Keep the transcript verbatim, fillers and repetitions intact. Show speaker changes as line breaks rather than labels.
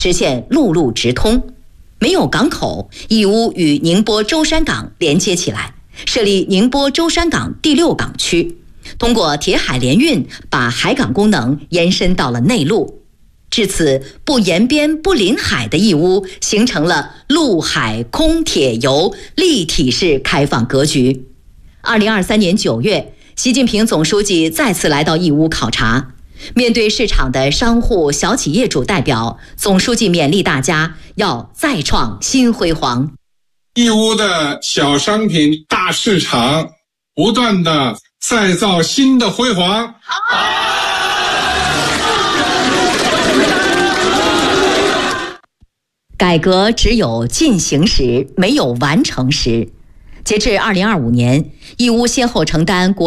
实现陆路直通。没有港口，义乌与宁波舟山港连接起来，设立宁波舟山港第六港区，通过铁海联运，把海港功能延伸到了内陆。至此，不沿边不临海的义乌形成了陆海空铁邮立体式开放格局。二零二三年九月，习近平总书记再次来到义乌考察，面对市场的商户、小企业主代表，总书记勉励大家要再创新辉煌。
义乌的小商品大市场不断的再造新的辉煌。
改革只有进行时，没有完成时。截至二零二五年，义乌先后承担国